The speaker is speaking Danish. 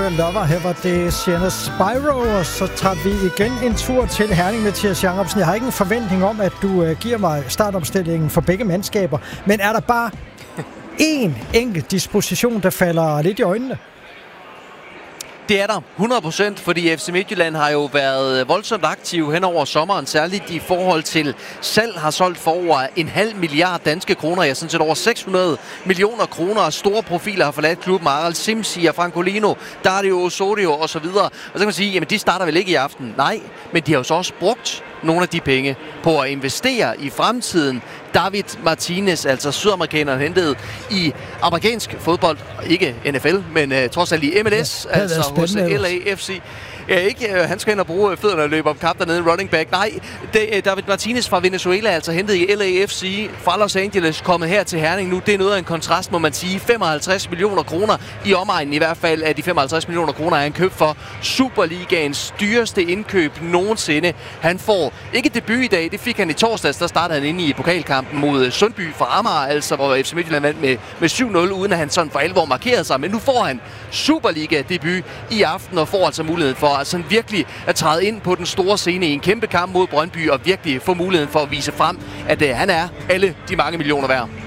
Lover, her var det Sienna Spyro, og så tager vi igen en tur til Herning, Mathias Jacobsen. Jeg har ikke en forventning om, at du giver mig startopstillingen for begge mandskaber, men er der bare én enkelt disposition, der falder lidt i øjnene? Det er der 100%, fordi FC Midtjylland har jo været voldsomt aktiv hen over sommeren, særligt i forhold til salg, har solgt for over 0,5 milliard danske kroner, ja, sådan set over 600 millioner kroner, og store profiler har forladt klubben, Aral Simsi og Francolino, Dario Osorio og så videre. Og så kan man sige, jamen de starter vel ikke i aften? Nej, men de har jo så også brugt nogle af de penge på at investere i fremtiden. David Martinez, altså sydamerikaneren, hentet i amerikansk fodbold, ikke NFL, men trods alt i MLS, ja, altså hos LAFC. Ja, ikke, han skal ind og bruge fødderne og løbe om kap dernede, running back. Nej, David Martinez fra Venezuela, altså hentet i LAFC fra Los Angeles, kommet her til Herning nu. Det er noget af en kontrast, må man sige. 55 millioner kroner i omegnen, i hvert fald af de 55 millioner kroner, er han købt for Superligaens dyreste indkøb nogensinde. Han får ikke debut i dag, det fik han i torsdags, der startede han inde i pokalkampen mod Sundby fra Amager, altså hvor FC Midtjylland vandt med 7-0, uden at han sådan for alvor markerede sig. Men nu får han Superliga-debut i aften og får altså muligheden for sådan virkelig at træde ind på den store scene i en kæmpe kamp mod Brøndby og virkelig få muligheden for at vise frem, at han er alle de mange millioner værd.